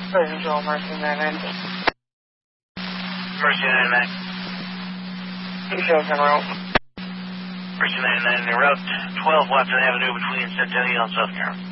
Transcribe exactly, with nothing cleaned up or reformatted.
President Joel, Mercy ninety-nine. Mercy ninety-nine. Two shows en route. Mercy ninety-nine, en route twelve Watson Avenue between Centennial and South Carolina.